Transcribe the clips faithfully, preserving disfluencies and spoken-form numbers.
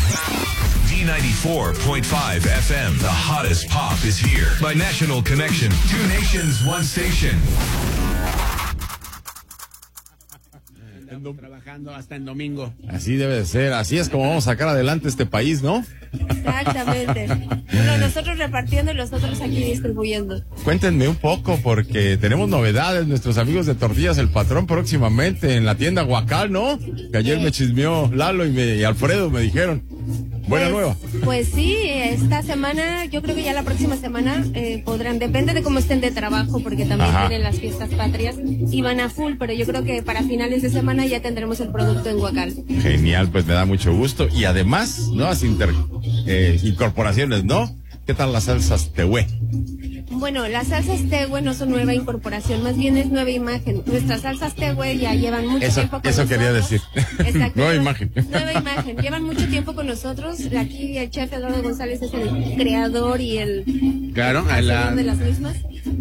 D ninety-four point five F M, the hottest pop is here. By National Connection, two nations, one station. Estamos trabajando hasta el domingo. Así debe de ser, así es como vamos a sacar adelante este país, ¿no? Exactamente. Bueno, nosotros repartiendo y los otros aquí distribuyendo. Cuéntenme un poco, porque tenemos novedades, nuestros amigos de Tortillas El Patrón próximamente en la tienda Huacal, ¿no? Que ayer me chismeó Lalo y, me, y Alfredo me dijeron. Buena pues, nueva. Pues sí, esta semana, yo creo que ya la próxima semana eh, podrán, depende de cómo estén de trabajo, porque también Ajá. tienen las fiestas patrias y van a full, pero yo creo que para finales de semana ya tendremos el producto en Huacal. Genial, pues me da mucho gusto. Y además, nuevas inter, eh, incorporaciones, ¿no? ¿Qué tal las salsas Tehue? Bueno, las salsas Tehue no son nueva incorporación, más bien es nueva imagen. Nuestras salsas Tehue ya llevan mucho Eso, tiempo con eso nosotros. quería decir. Exacto. Nueva llevan- imagen. Nueva imagen. Llevan mucho tiempo con nosotros. Aquí el chef Eduardo González es el creador y el Claro, a hacedor la- de las mismas.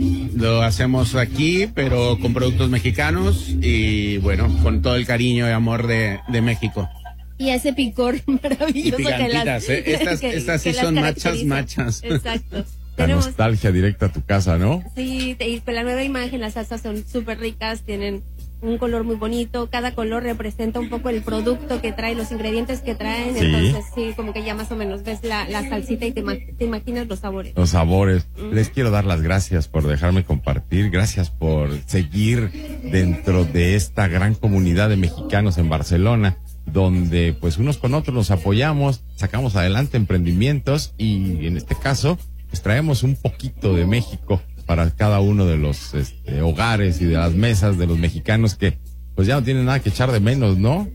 Lo hacemos aquí, pero con productos mexicanos y bueno, con todo el cariño y amor de, de México. Y ese picor maravilloso Y que las, picantitas, ¿eh? Estas- que- estas sí que las son machas, caracteriza. machas. Exacto. La Tenemos, nostalgia directa a tu casa, ¿no? sí, y con la nueva imagen las salsas son súper ricas, tienen un color muy bonito, cada color representa un poco el producto que trae, los ingredientes que traen, Sí. entonces sí, como que ya más o menos ves la, la salsita y te, ma- te imaginas los sabores. Los sabores. Les quiero dar las gracias por dejarme compartir, gracias por seguir dentro de esta gran comunidad de mexicanos en Barcelona, donde pues unos con otros nos apoyamos, sacamos adelante emprendimientos y en este caso pues traemos un poquito de México para cada uno de los este, hogares y de las mesas de los mexicanos que pues ya no tienen nada que echar de menos, ¿no?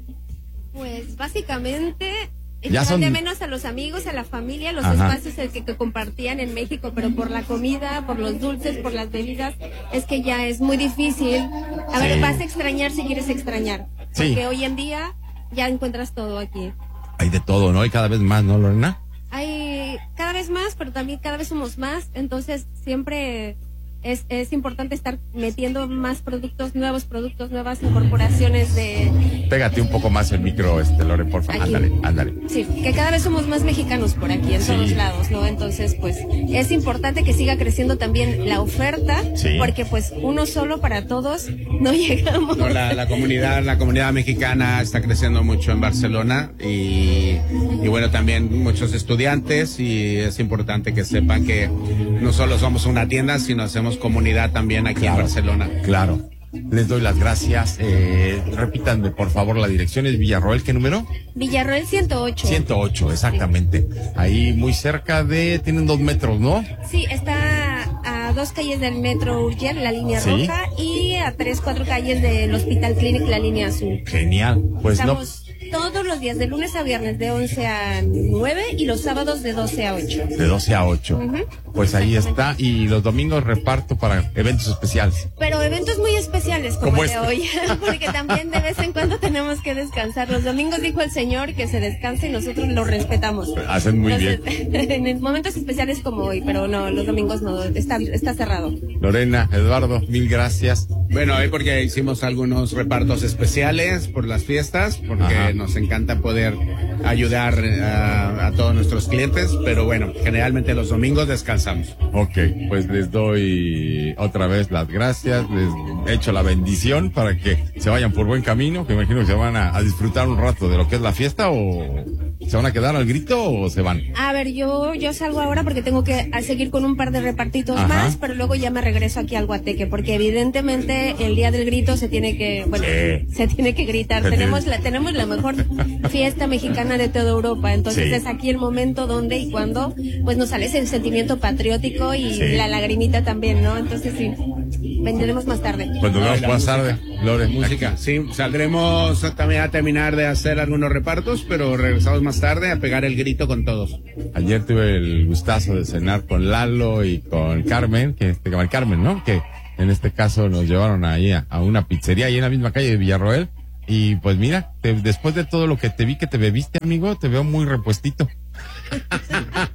Pues básicamente Ya echan son- de menos a los amigos, a la familia, los Ajá. espacios el que, que compartían en México, pero por la comida, por los dulces, por las bebidas, es que ya es muy difícil. A ver, Sí. vas a extrañar si quieres extrañar, Sí. porque hoy en día ya encuentras todo aquí. Hay de todo, ¿no? Y cada vez más, ¿no, Lorena? Hay cada vez más, pero también cada vez somos más, entonces siempre es, es importante estar metiendo más productos, nuevos productos, nuevas incorporaciones de... Pégate un poco más el micro, este, Lore, por favor. Aquí. Ándale, ándale. Sí, que cada vez somos más mexicanos por aquí, en Sí. todos lados, ¿no? Entonces, pues, es importante que siga creciendo también la oferta, Sí. porque pues uno solo para todos no llegamos. No, la, la comunidad, la comunidad mexicana está creciendo mucho en Barcelona y, y bueno, también muchos estudiantes y es importante que sepan que no solo somos una tienda, sino hacemos comunidad también aquí Claro. en Barcelona. Claro. Les doy las gracias. Eh, repítanme, por favor, la dirección es Villarroel, ¿qué número? Villarroel ciento ocho. ciento ocho, exactamente. Ahí muy cerca de, tienen dos metros, ¿no? Sí, está a dos calles del metro Urgell, la línea Sí. roja, y a tres, cuatro calles del Hospital Clinic, la línea azul. Genial. Pues Estamos todos los días, de lunes a viernes, de once a nueve, y los sábados de doce a ocho. no, de doce a ocho. Ujú. Pues ahí está. Y los domingos reparto para eventos especiales. Pero eventos muy especiales como, Como el de este. hoy, porque también de vez en cuando tenemos que descansar. Los domingos dijo el Señor que se descanse y nosotros lo respetamos. Hacen muy Entonces, en momentos especiales como hoy, pero no, los domingos no, está, está cerrado. Lorena, Eduardo, mil gracias. Bueno, hoy porque hicimos algunos repartos especiales por las fiestas, porque Ajá. nos encanta poder ayudar a, a todos nuestros clientes, pero bueno, generalmente los domingos descansamos. Ok, pues les doy otra vez las gracias, les echo la bendición para que se vayan por buen camino, que imagino que se van a, a disfrutar un rato de lo que es la fiesta, o se van a quedar al grito o se van. A ver, yo, yo salgo ahora porque tengo que a seguir con un par de repartitos Ajá. más, pero luego ya me regreso aquí al Guateque, porque evidentemente el día del grito se tiene que, bueno, Sí. se tiene que gritar. Se tenemos tiene- la, tenemos la mejor fiesta mexicana de toda Europa, entonces Sí. es aquí el momento donde y cuando, pues nos sale ese sentimiento patriótico y Sí. la lagrimita también, ¿no? Entonces sí, vendremos más tarde. Pues nos vemos la más música. tarde, Lore. Música, sí, saldremos también a terminar de hacer algunos repartos, pero regresamos más tarde a pegar el grito con todos. Ayer tuve el gustazo de cenar con Lalo y con Carmen, que este Carmen, ¿no? Que en este caso nos llevaron ahí a, a una pizzería ahí en la misma calle de Villarroel. Y pues mira, te- después de todo lo que te vi que te bebiste, amigo, te veo muy repuestito.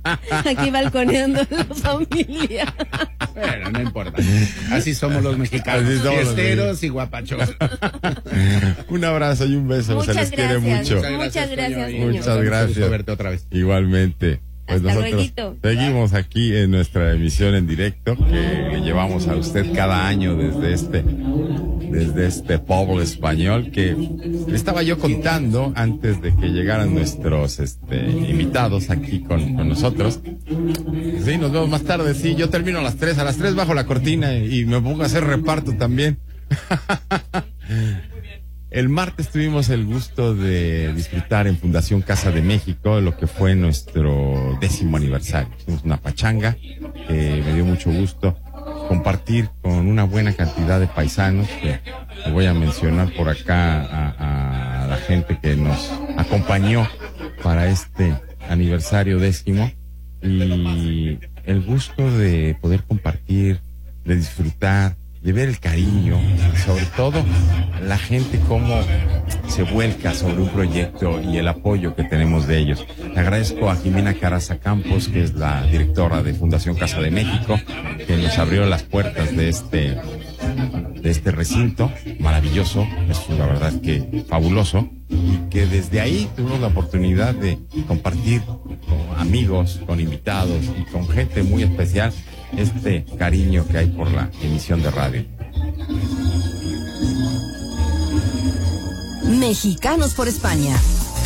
Aquí balconeando la familia. Bueno, no importa. Así somos los mexicanos. Así somos los fiesteros y guapachos. Un abrazo y un beso, Muchas se les quiere gracias. mucho. Muchas gracias, Toño, y niño. Muchas nos da mucho gracias. gusto verte otra vez. Igualmente. Pues Hasta nosotros lueguito. seguimos aquí en nuestra emisión en directo que le llevamos a usted cada año desde este desde este pueblo español que le estaba yo contando antes de que llegaran nuestros este invitados aquí con, con nosotros. Sí, nos vemos más tarde. Sí, yo termino a las tres. A las tres bajo la cortina y me pongo a hacer reparto también. El martes tuvimos el gusto de disfrutar en Fundación Casa de México lo que fue nuestro décimo aniversario. Hicimos una pachanga que me dio mucho gusto compartir con una buena cantidad de paisanos que, que voy a mencionar por acá a, a la gente que nos acompañó para este aniversario décimo y el gusto de poder compartir, de disfrutar, de ver el cariño, y sobre todo la gente cómo se vuelca sobre un proyecto y el apoyo que tenemos de ellos. Le agradezco a Jimena Caraza Campos, que es la directora de Fundación Casa de México, que nos abrió las puertas de este de este recinto maravilloso, es la verdad que fabuloso, y que desde ahí tuvimos la oportunidad de compartir con amigos, con invitados y con gente muy especial este cariño que hay por la emisión de radio. Mexicanos por España.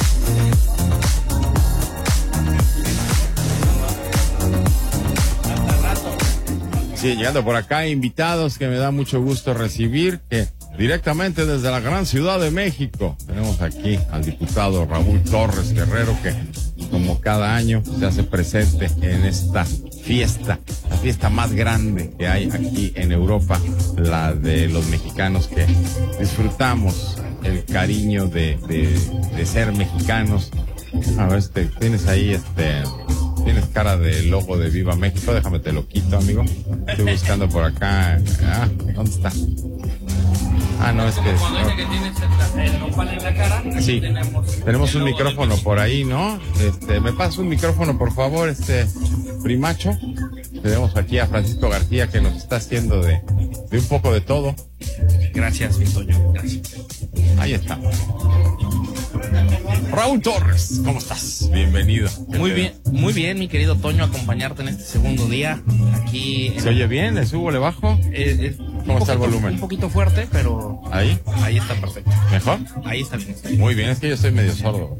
Sí, llegando por acá, invitados que me da mucho gusto recibir, que directamente desde la gran Ciudad de México tenemos aquí al diputado Raúl Torres Guerrero, que como cada año se hace presente en esta fiesta, la fiesta más grande que hay aquí en Europa, la de los mexicanos que disfrutamos el cariño de, de, de ser mexicanos. A ver, este, tienes ahí este... Tienes cara de logo de Viva México, déjame te lo quito, amigo. Estoy buscando por acá. Ah, ¿dónde está? Ah, no, es que... Cuando dice que tienes el nopal en la cara, sí, tenemos, tenemos un el logo micrófono de por ahí, ¿no? Este, me pasa un micrófono, por favor, este, primacho. Tenemos aquí a Francisco García, que nos está haciendo de, de un poco de todo. Gracias, mi Toño, gracias. Ahí está. Raúl Torres, ¿cómo estás? Bienvenido. Muy bien, muy bien, mi querido Toño, acompañarte en este segundo día aquí. En ¿Se oye bien? ¿Le subo, le bajo? Eh, eh, ¿Cómo está el poquito- volumen? Un poquito fuerte, pero ¿Ahí? ahí está perfecto. ¿Mejor? Ahí está bien. Muy bien, es que yo soy medio sordo.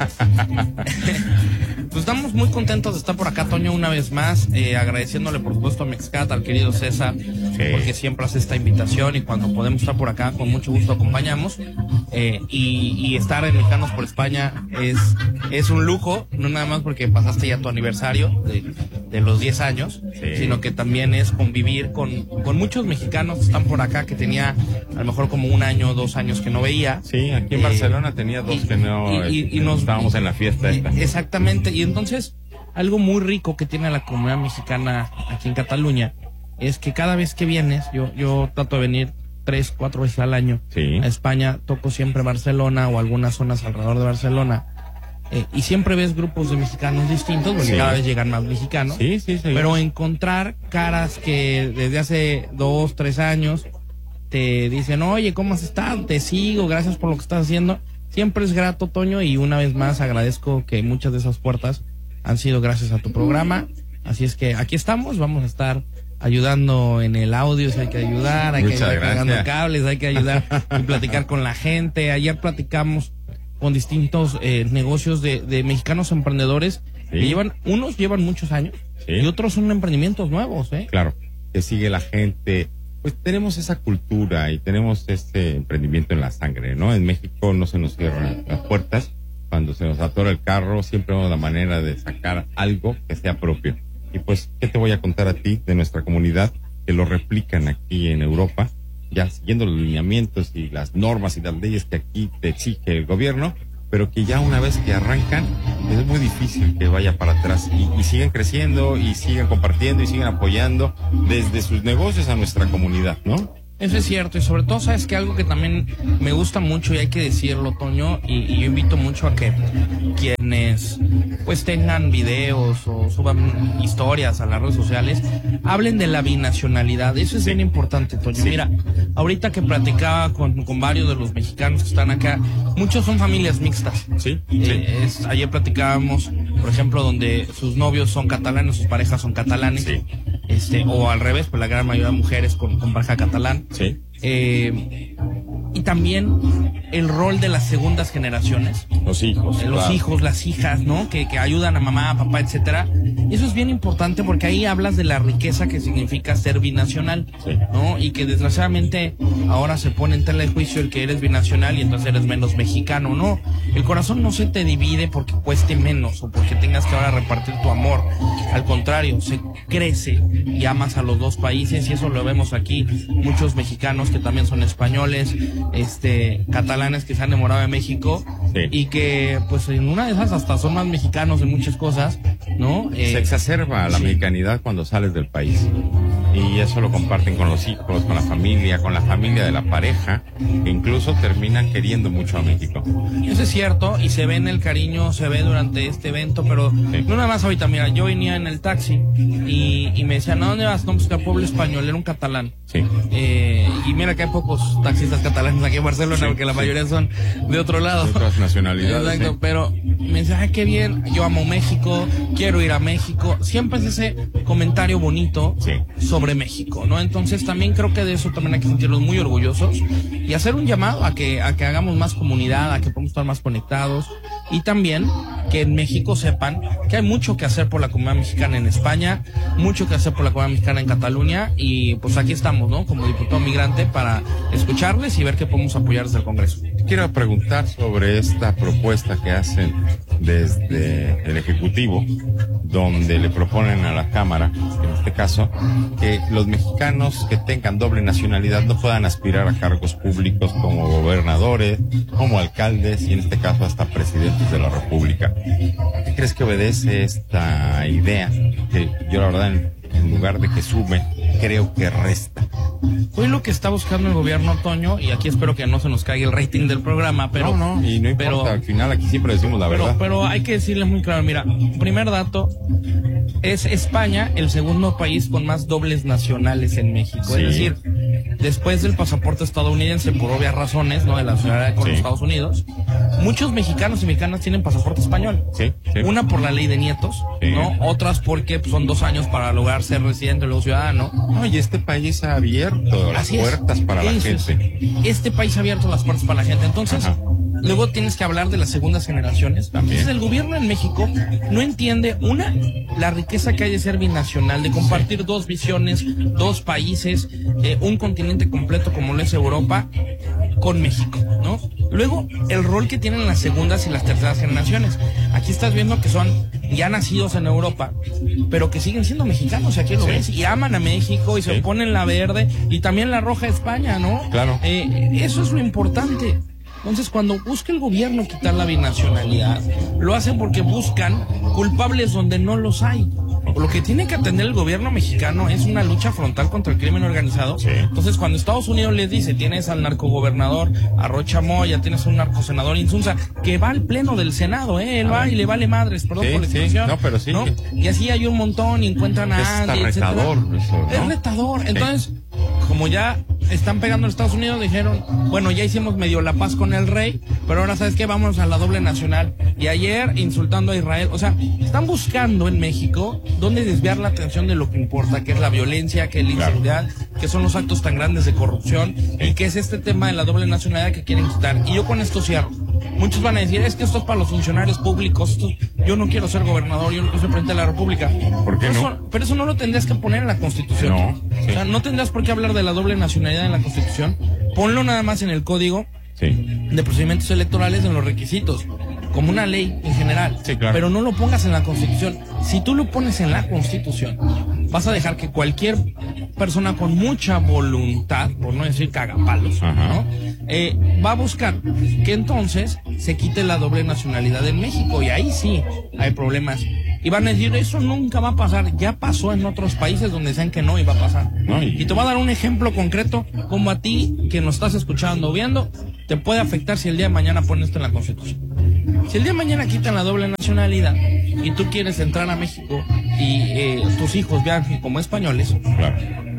Pues estamos muy contentos de estar por acá, Toño, una vez más, eh, agradeciéndole por supuesto a Mexcat, al querido César, porque siempre hace esta invitación y cuando podemos estar por acá, con mucho gusto acompañamos. Eh, y, y estar en Mexicanos por España es, es un lujo, no nada más porque pasaste ya tu aniversario de, de los diez años, Sí. sino que también es convivir con, con muchos mexicanos que están por acá, que tenía a lo mejor como un año, dos años que no veía. Sí, aquí en Eh, Barcelona tenía dos y- que no y- y- y este, nos- estábamos en la fiesta esta. Eh, Exactamente, y entonces algo muy rico que tiene la comunidad mexicana aquí en Cataluña es que cada vez que vienes, yo, yo trato de venir tres, cuatro veces al año Sí. a España, toco siempre Barcelona o algunas zonas alrededor de Barcelona, eh, y siempre ves grupos de mexicanos distintos, porque Sí. cada vez llegan más mexicanos, Sí, sí, sí. pero encontrar caras que desde hace dos, tres años te dicen, oye, ¿cómo has estado? Te sigo, gracias por lo que estás haciendo. Siempre es grato, Toño, y una vez más agradezco que muchas de esas puertas han sido gracias a tu programa. Así es que aquí estamos, vamos a estar ayudando en el audio si hay que ayudar, hay Muchas que ayudar cargando gracias. cables, hay que ayudar y platicar con la gente. Ayer platicamos con distintos eh, negocios de, de mexicanos emprendedores Sí. que llevan, unos llevan muchos años Sí. y otros son emprendimientos nuevos, ¿eh? Claro, que sigue la gente. Pues tenemos esa cultura y tenemos este emprendimiento en la sangre, ¿no? En México no se nos cierran las puertas. Cuando se nos atora el carro, siempre vemos la manera de sacar algo que sea propio. Y pues, ¿qué te voy a contar a ti de nuestra comunidad? Que lo replican aquí en Europa, ya siguiendo los lineamientos y las normas y las leyes que aquí te exige el gobierno, pero que ya una vez que arrancan, es muy difícil que vaya para atrás. Y, y siguen creciendo, y siguen compartiendo, y siguen apoyando desde sus negocios a nuestra comunidad, ¿no? Eso es cierto, y sobre todo, sabes que algo que también me gusta mucho y hay que decirlo, Toño, y, y yo invito mucho a que quienes pues tengan videos o suban historias a las redes sociales, hablen de la binacionalidad. Eso es sí. bien importante, Toño. Sí. Mira, ahorita que platicaba con, con varios de los mexicanos que están acá, muchos son familias mixtas. Sí. Eh, sí. Es, ayer platicábamos, por ejemplo, donde sus novios son catalanes, sus parejas son catalanes. Sí. Este, o al revés, pues la gran mayoría de mujeres con, con pareja catalán. Sí. Eh, y también el rol de las segundas generaciones. Los hijos. Eh, los claro. hijos, las hijas, ¿no? Que, que ayudan a mamá, a papá, etcétera. Eso es bien importante porque ahí hablas de la riqueza que significa ser binacional, sí. ¿no? Y que desgraciadamente ahora se pone en tela de juicio el que eres binacional y entonces eres menos mexicano, ¿no? El corazón no se te divide porque cueste menos o porque tengas que ahora repartir tu amor. Al contrario, se crece y amas a los dos países y eso lo vemos aquí. Muchos mexicanos que también son españoles, este, catalanes que se han enamorado de México sí. y que pues en una de esas hasta son más mexicanos en muchas cosas, ¿no? Eh, se exacerba la sí. mexicanidad cuando sales del país y eso lo comparten con los hijos, con la familia, con la familia de la pareja, que incluso terminan queriendo mucho a México. Eso es cierto y se ve en el cariño, se ve durante este evento, pero sí. no nada más ahorita. Mira, yo venía en el taxi y, y me decían, ¿a dónde vas? No, pues que al pueblo español, era un catalán. Sí. Eh, y mira que hay pocos taxistas catalanes aquí en Barcelona, sí, porque la sí. mayoría son de otro lado. De otras nacionalidades. Exacto, sí. pero me decían, ay, qué bien, yo amo México, quiero ir a México. Siempre es ese comentario bonito sí. sobre México, ¿no? Entonces también creo que de eso también hay que sentirnos muy orgullosos y hacer un llamado a que, a que hagamos más comunidad, a que podamos estar más conectados y también que en México sepan que hay mucho que hacer por la comunidad mexicana en España, mucho que hacer por la comunidad mexicana en Cataluña y pues aquí estamos, ¿no? Como diputado migrante para escucharles y ver qué podemos apoyar desde el Congreso. Quiero preguntar sobre esta propuesta que hacen desde el Ejecutivo, donde le proponen a la Cámara, en este caso, que los mexicanos que tengan doble nacionalidad no puedan aspirar a cargos públicos como gobernadores, como alcaldes y en este caso hasta presidentes de la República. ¿Qué crees que obedece esta idea? Que yo la verdad, en, en lugar de que sume, creo que resta. Hoy lo que está buscando el gobierno, Toño, y aquí espero que no se nos caiga el rating del programa, pero... No, no, y no importa, pero, al final aquí siempre decimos la pero, verdad. Pero hay que decirle muy claro, mira, primer dato, es España el segundo país con más dobles nacionales en México. Sí. Es decir, después del pasaporte estadounidense, por obvias razones, ¿no? De la nacionalidad con sí. los Estados Unidos, muchos mexicanos y mexicanas tienen pasaporte español. Sí, sí. Una por la ley de nietos, sí. ¿no? Otras porque pues, son dos años para lograr ser residente o luego ciudadano. No, y este país ha abierto las Así puertas es. para la Eso gente. Es. Este país ha abierto las puertas para la gente. Entonces, Ajá. luego tienes que hablar de las segundas generaciones. También. Entonces, el gobierno en México no entiende, una, la riqueza que hay de ser binacional, de compartir sí. dos visiones, dos países, eh, un continente completo como lo es Europa, con México, ¿no? Luego, el rol que tienen las segundas y las terceras generaciones. Aquí estás viendo que son ya nacidos en Europa, pero que siguen siendo mexicanos, y aquí lo sí. ves, y aman a México, y sí. se ponen la verde, y también la roja a España, ¿no? Claro. Eh, eso es lo importante. Entonces, cuando busca el gobierno quitar la binacionalidad, lo hacen porque buscan culpables donde no los hay. Lo que tiene que atender el gobierno mexicano es una lucha frontal contra el crimen organizado. Sí. Entonces, cuando Estados Unidos les dice, tienes al narcogobernador, a Rocha Moya, tienes a un narcosenador Insunza, que va al pleno del Senado, ¿eh? Él a va ver. y le vale madres, perdón Sí, por la sí. expresión. No, pero sí. ¿no? Y así hay un montón y encuentran a Es hasta Andy, etcétera. retador eso, ¿no? Es retador. Entonces, como ya están pegando en Estados Unidos, dijeron, bueno, ya hicimos medio la paz con el rey, pero ahora, ¿sabes qué? Vamos a la doble nacional. Y ayer insultando a Israel. O sea, están buscando en México dónde desviar la atención de lo que importa, que es la violencia, que es la inseguridad, claro. que son los actos tan grandes de corrupción, y que es este tema de la doble nacionalidad que quieren quitar. Y yo con esto cierro. Muchos van a decir, es que esto es para los funcionarios públicos, esto, yo no quiero ser gobernador, yo no quiero ser presidente de la República. ¿Por qué pero no? Eso, pero eso no lo tendrías que poner en la Constitución. No, sí. O sea, no tendrías por qué hablar de la doble nacionalidad en la Constitución. Ponlo nada más en el Código Sí. de Procedimientos Electorales, en los requisitos, como una ley en general. Sí, claro. Pero no lo pongas en la Constitución. Si tú lo pones en la Constitución, vas a dejar que cualquier persona con mucha voluntad, por no decir cagapalos, Ajá. ¿no? eh, va a buscar que entonces se quite la doble nacionalidad en México, y ahí sí hay problemas. Y van a decir, eso nunca va a pasar. Ya pasó en otros países donde decían que no iba a pasar. No, y... y te voy a dar un ejemplo concreto, como a ti que nos estás escuchando o viendo, te puede afectar si el día de mañana pones esto en la Constitución. Si el día de mañana quitan la doble nacionalidad y tú quieres entrar a México y eh, tus hijos vean como españoles, Claro.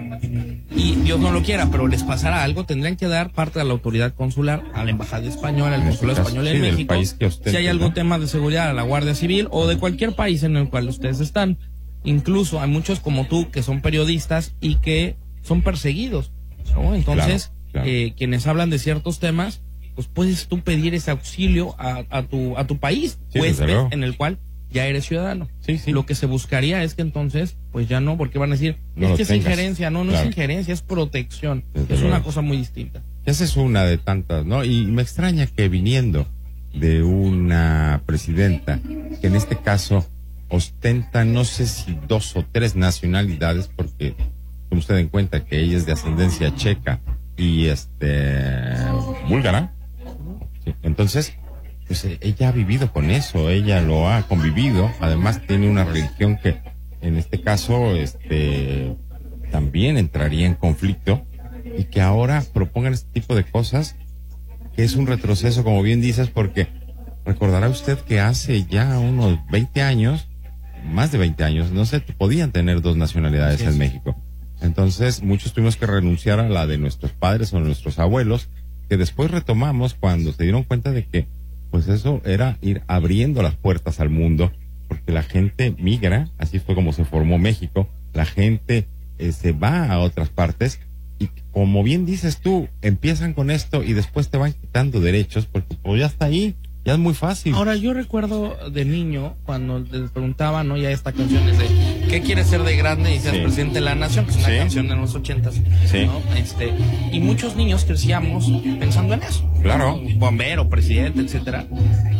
y Dios no lo quiera, pero les pasará algo, tendrían que dar parte de la autoridad consular a la embajada española, al En este consulado caso, español sí, en del México, país que ostente, si hay algún ¿no? tema de seguridad, a la Guardia Civil o de cualquier país en el cual ustedes están. Incluso hay muchos como tú que son periodistas y que son perseguidos, ¿no? Entonces, Claro, claro. Eh, quienes hablan de ciertos temas, pues puedes tú pedir ese auxilio a, a tu a tu país, Sí, desde huésped, luego. en el cual ya eres ciudadano. Sí, sí. Lo que se buscaría es que entonces, pues ya no, porque van a decir, No es lo que es tengas. injerencia, no, no Claro. es injerencia, es protección. Desde es luego. una cosa muy distinta. Esa es una de tantas, ¿no? Y me extraña que viniendo de una presidenta, que en este caso ostenta no sé si dos o tres nacionalidades, porque tome usted en cuenta que ella es de ascendencia checa y este búlgara. Sí, entonces, pues eh, ella ha vivido con eso, ella lo ha convivido, además tiene una religión que en este caso este también entraría en conflicto, y que ahora propongan este tipo de cosas, que es un retroceso, como bien dices, porque recordará usted que hace ya unos veinte años, más de veinte años, no se podían tener dos nacionalidades Sí, en sí. México. Entonces, muchos tuvimos que renunciar a la de nuestros padres o nuestros abuelos, que después retomamos cuando se dieron cuenta de que, pues eso era ir abriendo las puertas al mundo, porque la gente migra, así fue como se formó México, la gente eh, se va a otras partes, y como bien dices tú, empiezan con esto y después te van quitando derechos, porque pues ya está ahí, ya es muy fácil. Ahora, yo recuerdo de niño, cuando les preguntaban, ¿no? Ya esta canción es de ¿qué quieres ser de grande y seas Sí. presidente de la nación? Que es una Sí. canción de los ochentas, Sí. ¿no? Este, y muchos niños crecíamos pensando en eso. Claro. ¿no? Bombero, presidente, etcétera.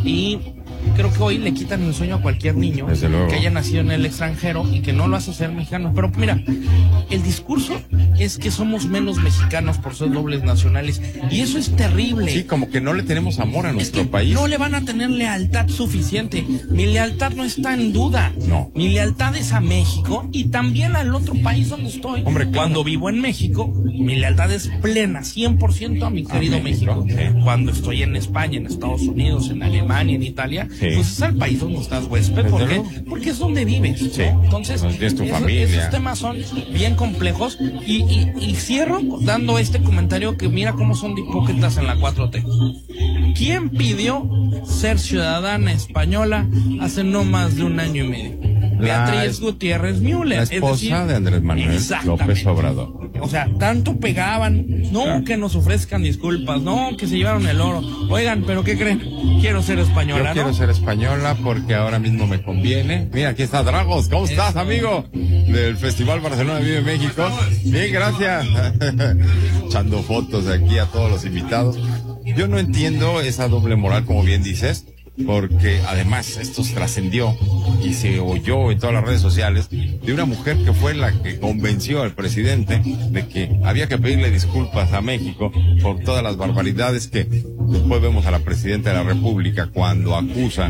Y creo que hoy le quitan el sueño a cualquier niño Desde luego. que haya nacido en el extranjero y que no lo hace ser mexicano. Pero mira, el discurso es que somos menos mexicanos por ser dobles nacionales, y eso es terrible. Sí, como que no le tenemos amor a Es nuestro que país. no le van a tener lealtad suficiente. Mi lealtad no está en duda. No. Mi lealtad es a México y también al otro país donde estoy. Hombre, claro. Cuando vivo en México, mi lealtad es plena, cien por ciento a mi A querido México, México. sí. Cuando estoy en España, en Estados Unidos, en Alemania, en Italia, Sí. pues es el país donde estás huésped. Desde ¿Por qué? luego. Porque es donde vives. ¿no? Sí. Entonces, Donde tienes tu eso- familia. esos temas son bien complejos. Y, y, y cierro dando este comentario que mira cómo son de hipócritas en la cuatro T. ¿Quién pidió ser ciudadana española hace no más de un año y medio? La Beatriz es- Gutiérrez Müller. La es esposa decir, de Andrés Manuel exactamente. López Obrador. O sea, tanto pegaban, no Claro. que nos ofrezcan disculpas, no que se llevaron el oro. Oigan, pero ¿qué creen? Quiero ser española, Yo quiero ¿no? ser española porque ahora mismo me conviene. Mira, aquí está Dragos. ¿Cómo estás, Eso. amigo? Del Festival Barcelona Vive México. Bien, gracias. Echando fotos aquí a todos los invitados. Yo no entiendo esa doble moral, como bien dices, porque además esto trascendió y se oyó en todas las redes sociales de una mujer que fue la que convenció al presidente de que había que pedirle disculpas a México por todas las barbaridades que después vemos a la presidenta de la República cuando acusan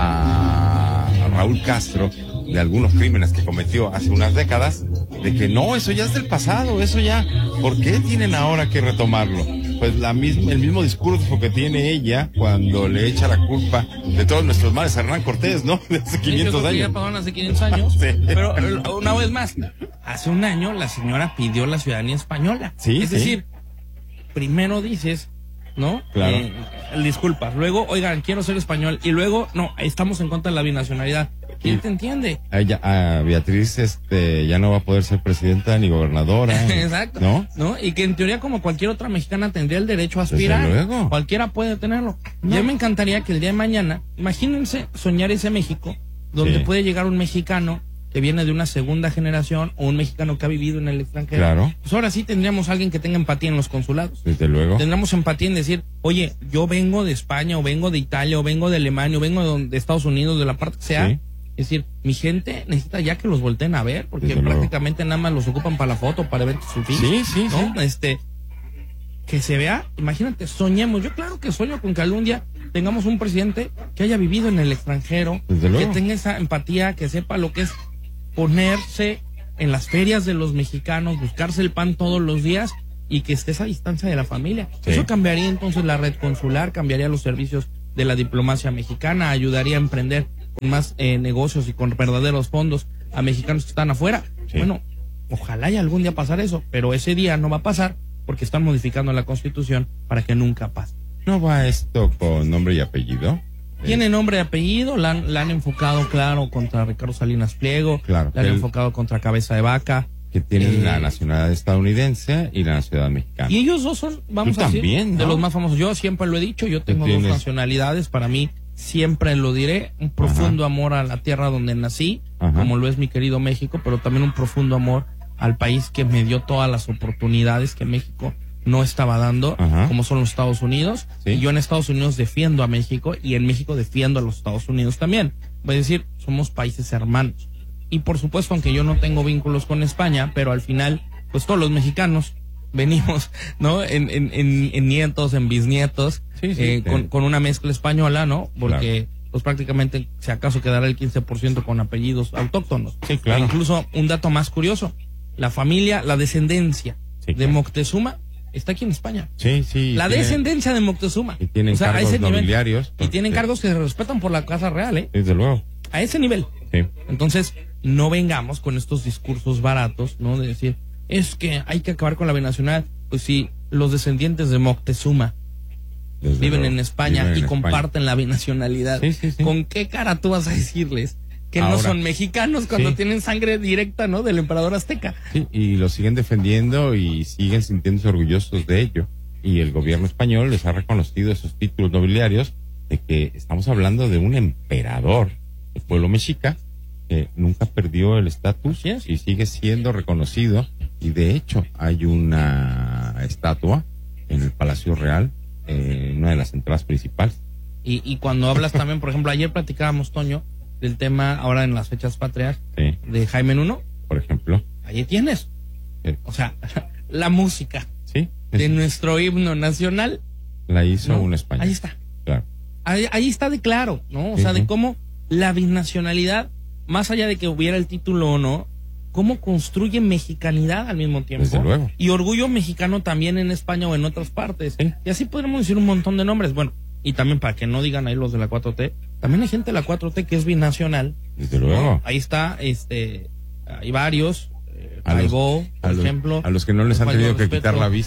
a Raúl Castro de algunos crímenes que cometió hace unas décadas, de que no, eso ya es del pasado, eso ya, ¿por qué tienen ahora que retomarlo? Pues la misma, el mismo discurso que tiene ella cuando le echa la culpa de todos nuestros males a Hernán Cortés, ¿no? De hace Sí, yo quinientos creo que ya años. pasaron hace quinientos años. Sí. Pero eh, una vez más, hace un año la señora pidió la ciudadanía española. Sí, es sí. decir, primero dices, ¿no? Claro. Eh, disculpas. Luego, oigan, quiero ser español. Y luego, no, estamos en contra de la binacionalidad. ¿Quién Sí. te entiende? A ella, a Beatriz, este, ya no va a poder ser presidenta ni gobernadora. Exacto. ¿No? ¿No? Y que en teoría, como cualquier otra mexicana, tendría el derecho a Desde aspirar. luego. Cualquiera puede tenerlo. No. Yo me encantaría que el día de mañana, imagínense soñar ese México, donde Sí. puede llegar un mexicano que viene de una segunda generación o un mexicano que ha vivido en el extranjero. Claro. Pues ahora sí tendríamos alguien que tenga empatía en los consulados. Desde luego. Tendríamos empatía en decir, oye, yo vengo de España, o vengo de Italia, o vengo de Alemania, o vengo de, donde- de Estados Unidos, de la parte que sea. Sí. Es decir, mi gente necesita ya que los volteen a ver, porque Desde luego. prácticamente nada más los ocupan para la foto, para eventos sin fin. Sí, sí, ¿no? sí. Este, que se vea, imagínate, soñemos. Yo claro que sueño con que algún día tengamos un presidente que haya vivido en el extranjero, que tenga esa empatía, que sepa lo que es ponerse en las ferias de los mexicanos, buscarse el pan todos los días y que esté a distancia de la familia. Sí. Eso cambiaría entonces la red consular, cambiaría los servicios de la diplomacia mexicana, ayudaría a emprender con más eh, negocios y con verdaderos fondos a mexicanos que están afuera. Sí. Bueno, ojalá y algún día pasar eso, pero ese día no va a pasar porque están modificando la Constitución para que nunca pase. ¿No va esto con nombre y apellido? Tiene nombre y apellido, la han, la han enfocado, claro, contra Ricardo Salinas Pliego, claro, la han el, enfocado contra Cabeza de Vaca. Que tienen eh, la nacionalidad estadounidense y la nacionalidad mexicana. Y ellos dos son, vamos Tú a decir, también, ¿no? de los más famosos. Yo siempre lo he dicho, yo tengo dos nacionalidades, para mí siempre lo diré, un profundo Ajá. amor a la tierra donde nací, Ajá. como lo es mi querido México, pero también un profundo amor al país que me dio todas las oportunidades que México no estaba dando, Ajá. como son los Estados Unidos. ¿Sí? Y yo en Estados Unidos defiendo a México y en México defiendo a los Estados Unidos también. Voy a decir, somos países hermanos. Y por supuesto, aunque yo no tengo vínculos con España, pero al final, pues todos los mexicanos venimos, ¿no? En, en, en, en nietos, en bisnietos, sí, sí, eh, sí. Con, con una mezcla española, ¿no? Porque claro. pues prácticamente, si acaso, quedará el quince por ciento con apellidos autóctonos. Sí, claro. E incluso, un dato más curioso, la familia, la descendencia sí, claro. de Moctezuma está aquí en España. Sí, sí. La tiene, descendencia de Moctezuma. Y tienen o sea, cargos a ese nobiliarios. Nivel, y tienen cargos que se respetan por la Casa Real, ¿eh? Desde luego. A ese nivel. Sí. Entonces, no vengamos con estos discursos baratos, ¿no? De decir, es que hay que acabar con la binacional. Pues si los descendientes de Moctezuma Desde viven luego, en España viven en y España. comparten la binacionalidad, sí, sí, sí. ¿con qué cara tú vas a decirles que Ahora, no son mexicanos cuando sí. tienen sangre directa, ¿no? Del emperador azteca? Sí, y lo siguen defendiendo y siguen sintiéndose orgullosos de ello. Y el gobierno español les ha reconocido esos títulos nobiliarios de que estamos hablando de un emperador del pueblo mexica que nunca perdió el estatus yes. y sigue siendo reconocido. Y de hecho hay una estatua en el Palacio Real, en eh, una de las entradas principales. Y, y cuando hablas también, por ejemplo, ayer platicábamos, Toño, del tema, ahora en las fechas patrias, sí. de Jaime Nuno. Por ejemplo. Allí tienes. Sí. O sea, la música sí, de nuestro himno nacional. La hizo ¿no? un español. Ahí está. Claro. Ahí, ahí está de claro, ¿no? O sí, sea, sí. de cómo la binacionalidad, más allá de que hubiera el título o no, cómo construye mexicanidad al mismo tiempo. Desde luego. Y orgullo mexicano también en España o en otras partes. Sí. Y así podríamos decir un montón de nombres. Bueno, y también para que no digan ahí los de la cuatro T, también hay gente de la cuatro T que es binacional. Desde luego. ¿no? Ahí está, este, hay varios, eh, Taibo, por a los, ejemplo. A los que no les han tenido que quitar la visa.